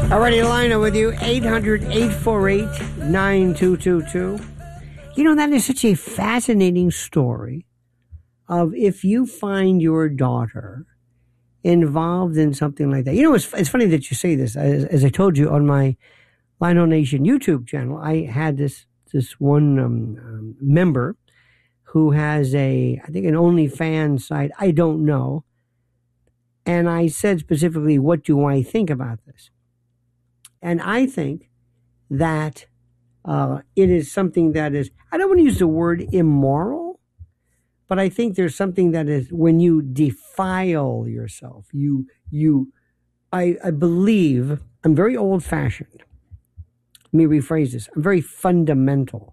Alrighty, Lionel with you, 800-848-9222. You know, that is such a fascinating story of if you find your daughter involved in something like that. You know, it's funny that you say this. As I told you on my Lionel Nation YouTube channel, I had this one member who has I think an OnlyFans site. I don't know. And I said specifically, what do I think about this? And I think that it is something that is, I don't want to use the word immoral, but I think there's something that is when you defile yourself, I believe, I'm very old fashioned. Let me rephrase this. I'm very fundamental.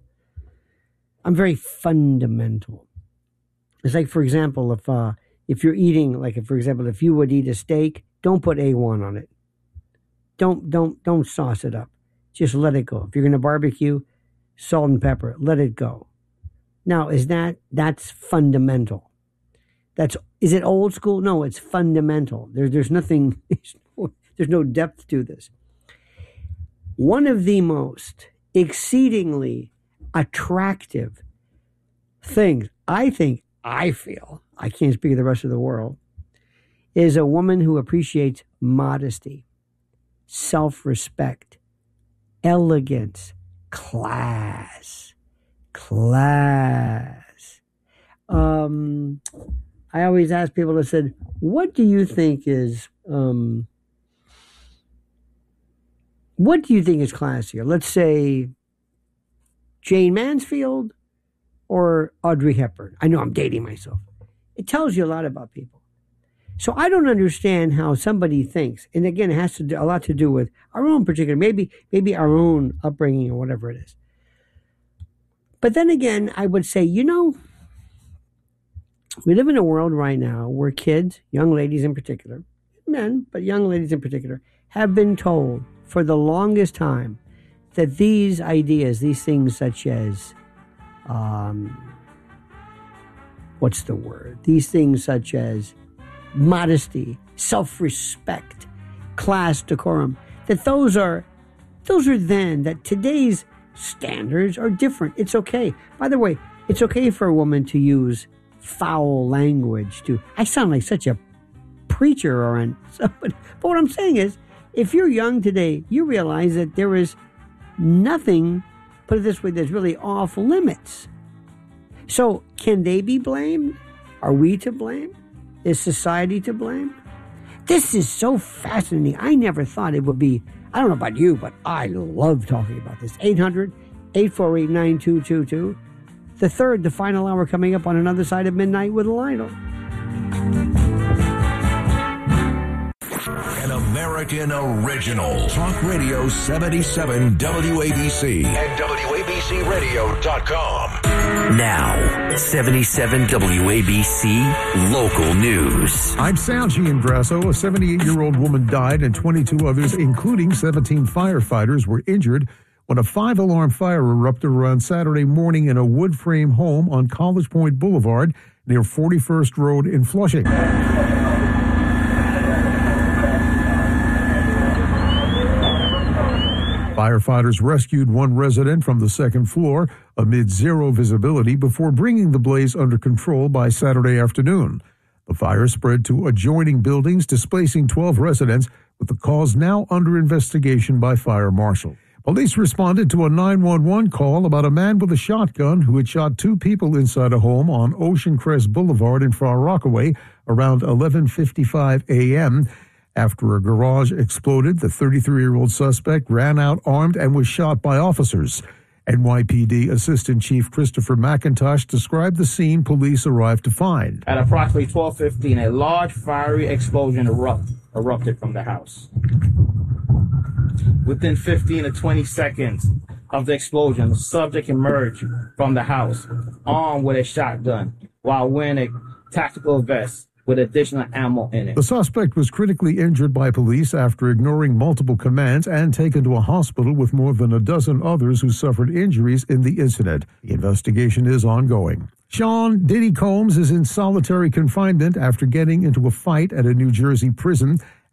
It's like, for example, if you're eating, if you would eat a steak, don't put A1 on it. Don't sauce it up. Just let it go. If you're going to barbecue, salt and pepper, let it go. Now, that's fundamental. Is it old school? No, it's fundamental. There's nothing, there's no depth to this. One of the most exceedingly attractive things, I feel, I can't speak of the rest of the world, is a woman who appreciates modesty, self-respect, elegance, class. I always ask people, I said, what do you think is classier? Let's say Jane Mansfield or Audrey Hepburn. I know I'm dating myself. It tells you a lot about people. So I don't understand how somebody thinks, and again, it has a lot to do with our own particular, maybe our own upbringing or whatever it is. But then again, I would say, we live in a world right now where kids, young ladies in particular, men, but young ladies in particular, have been told for the longest time that these ideas, these things such as, These things such as modesty, self-respect, class, decorum, that those are that today's standards are different. It's okay. By the way, it's okay for a woman to use foul language. I sound like such a preacher but what I'm saying is, if you're young today, you realize that there is nothing, put it this way, that's really off limits. So can they be blamed? Are we to blame? Is society to blame? This is so fascinating. I never thought it would be. I don't know about you, but I love talking about this. 800-848-9222. The final hour coming up on Another Side of Midnight with Lionel. An American original. Talk Radio 77 WABC and WABCRadio.com. Now, 77 WABC Local News. I'm Sal Giangrasso. A 78-year-old woman died and 22 others, including 17 firefighters, were injured when a 5-alarm fire erupted around Saturday morning in a wood frame home on College Point Boulevard near 41st Road in Flushing. Firefighters rescued one resident from the second floor amid zero visibility before bringing the blaze under control by Saturday afternoon. The fire spread to adjoining buildings, displacing 12 residents, with the cause now under investigation by fire marshal. Police responded to a 911 call about a man with a shotgun who had shot 2 people inside a home on Ocean Crest Boulevard in Far Rockaway around 11:55 a.m. After a garage exploded, the 33-year-old suspect ran out armed and was shot by officers. NYPD Assistant Chief Christopher McIntosh described the scene police arrived to find. At approximately 12:15, a large fiery explosion erupted from the house. Within 15 to 20 seconds of the explosion, the subject emerged from the house, armed with a shotgun, while wearing a tactical vest with additional ammo in it. The suspect was critically injured by police after ignoring multiple commands and taken to a hospital with more than a dozen others who suffered injuries in the incident. The investigation is ongoing. Sean Diddy Combs is in solitary confinement after getting into a fight at a New Jersey prison.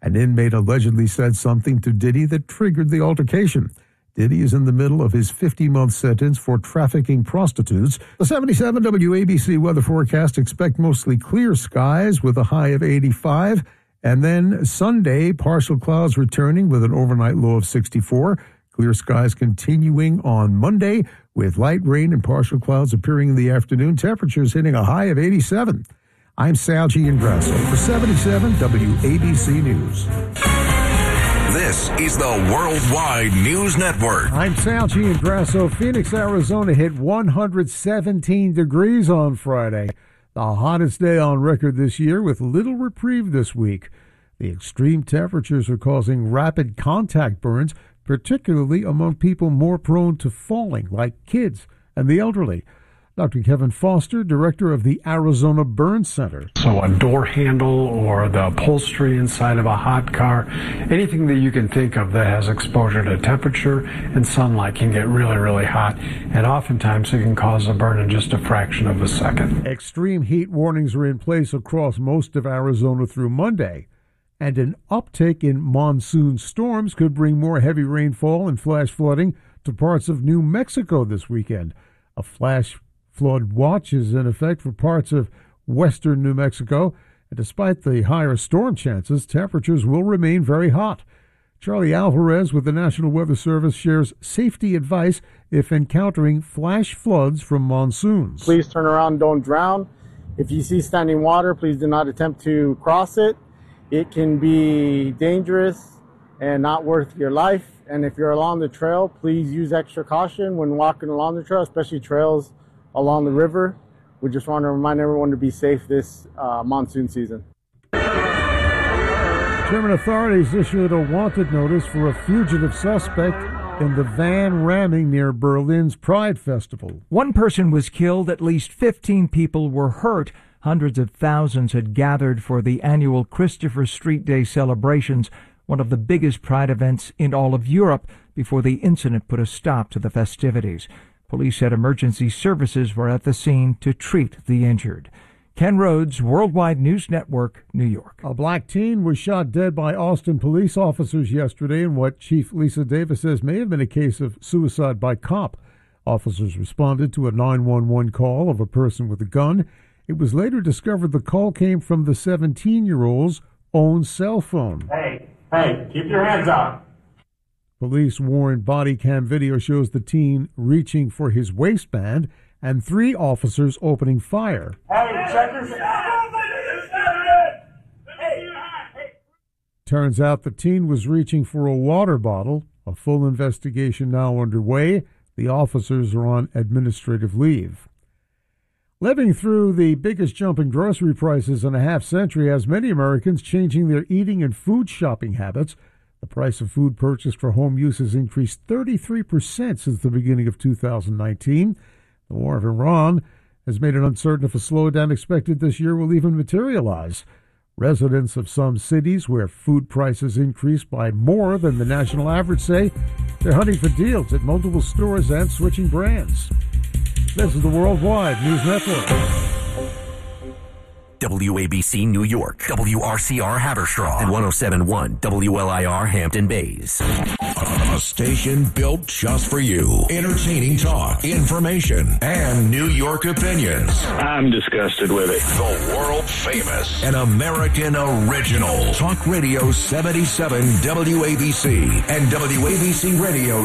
An inmate allegedly said something to Diddy that triggered the altercation. Diddy is in the middle of his 50-month sentence for trafficking prostitutes. The 77 WABC weather forecast: expect mostly clear skies with a high of 85. And then Sunday, partial clouds returning with an overnight low of 64. Clear skies continuing on Monday with light rain and partial clouds appearing in the afternoon. Temperatures hitting a high of 87. I'm Sal Giangrasso for 77 WABC News. This is the Worldwide News Network. I'm Sal Giangrasso. Phoenix, Arizona hit 117 degrees on Friday, the hottest day on record this year, with little reprieve this week. The extreme temperatures are causing rapid contact burns, particularly among people more prone to falling, like kids and the elderly. Dr. Kevin Foster, director of the Arizona Burn Center. So a door handle or the upholstery inside of a hot car, anything that you can think of that has exposure to temperature and sunlight can get really, really hot. And oftentimes it can cause a burn in just a fraction of a second. Extreme heat warnings are in place across most of Arizona through Monday. And an uptick in monsoon storms could bring more heavy rainfall and flash flooding to parts of New Mexico this weekend. A flash flood watch is in effect for parts of western New Mexico, and despite the higher storm chances, temperatures will remain very hot. Charlie Alvarez with the National Weather Service shares safety advice if encountering flash floods from monsoons. Please turn around, don't drown. If you see standing water, please do not attempt to cross it. It can be dangerous and not worth your life. And if you're along the trail, please use extra caution when walking along the trail, especially trails along the river. We just want to remind everyone to be safe this monsoon season. German authorities issued a wanted notice for a fugitive suspect in the van ramming near Berlin's Pride Festival. One person was killed, at least 15 people were hurt. Hundreds of thousands had gathered for the annual Christopher Street Day celebrations, one of the biggest Pride events in all of Europe, before the incident put a stop to the festivities. Police said emergency services were at the scene to treat the injured. Ken Rhodes, Worldwide News Network, New York. A black teen was shot dead by Austin police officers yesterday in what Chief Lisa Davis says may have been a case of suicide by cop. Officers responded to a 911 call of a person with a gun. It was later discovered the call came from the 17-year-old's own cell phone. Hey, keep your hands up. Police warned body cam video shows the teen reaching for his waistband and 3 officers opening fire. Hey, check your... Turns out the teen was reaching for a water bottle. A full investigation now underway. The officers are on administrative leave. Living through the biggest jump in grocery prices in a half-century has many Americans changing their eating and food shopping habits. The price of food purchased for home use has increased 33% since the beginning of 2019. The war of Iran has made it uncertain if a slowdown expected this year will even materialize. Residents of some cities where food prices increased by more than the national average say they're hunting for deals at multiple stores and switching brands. This is the Worldwide News Network. WABC New York, WRCR Haverstraw, and 107.1 WLIR Hampton Bays. A station built just for you. Entertaining talk, information, and New York opinions. I'm disgusted with it. The world famous and American original. Talk Radio 77 WABC and WABC Radio